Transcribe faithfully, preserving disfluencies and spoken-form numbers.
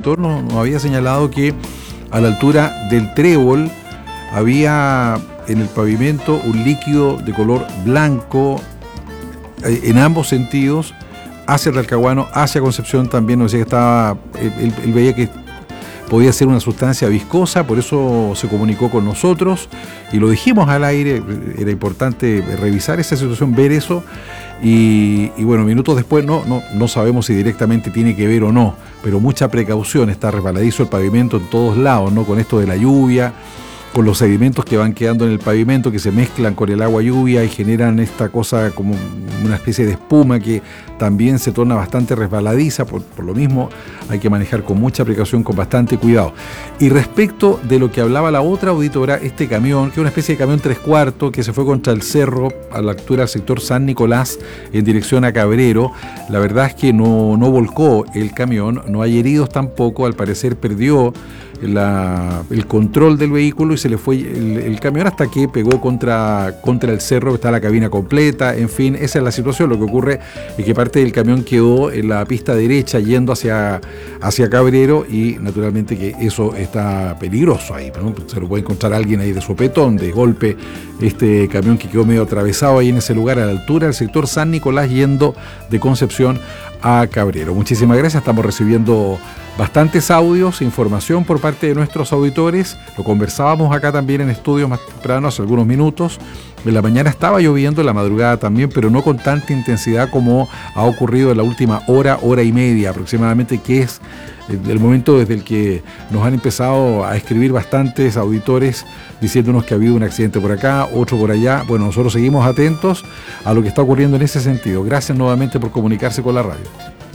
auditor nos, nos había señalado que a la altura del Trébol había en el pavimento un líquido de color blanco eh, en ambos sentidos, hacia Talcahuano, hacia Concepción también. Nos decía que estaba, él, él veía que podía ser una sustancia viscosa, por eso se comunicó con nosotros y lo dijimos al aire. Era importante revisar esa situación, ver eso, y, y bueno, minutos después no, no, no sabemos si directamente tiene que ver o no, pero mucha precaución. Está resbaladizo el pavimento en todos lados, ¿no? Con esto de la lluvia, con los sedimentos que van quedando en el pavimento, que se mezclan con el agua lluvia y generan esta cosa como una especie de espuma que también se torna bastante resbaladiza. Por, por lo mismo hay que manejar con mucha precaución, con bastante cuidado. Y respecto de lo que hablaba la otra auditora, este camión, que es una especie de camión tres cuartos que se fue contra el cerro a la altura del sector San Nicolás en dirección a Cabrero, la verdad es que no, no volcó el camión, no hay heridos tampoco. Al parecer perdió La, el control del vehículo y se le fue el, el camión hasta que pegó contra, contra el cerro. Está la cabina completa, en fin, esa es la situación. Lo que ocurre es que parte del camión quedó en la pista derecha yendo hacia, hacia Cabrero, y naturalmente que eso está peligroso ahí, ¿no? Se lo puede encontrar alguien ahí de sopetón, de golpe, este camión que quedó medio atravesado ahí en ese lugar a la altura del sector San Nicolás yendo de Concepción a Cabrero. Muchísimas gracias, estamos recibiendo bastantes audios, información por parte de nuestros auditores. Lo conversábamos acá también en estudios más temprano, hace algunos minutos. En la mañana estaba lloviendo, en la madrugada también, pero no con tanta intensidad como ha ocurrido en la última hora, hora y media aproximadamente, que es el momento desde el que nos han empezado a escribir bastantes auditores diciéndonos que ha habido un accidente por acá, otro por allá. Bueno, nosotros seguimos atentos a lo que está ocurriendo en ese sentido. Gracias nuevamente por comunicarse con la radio.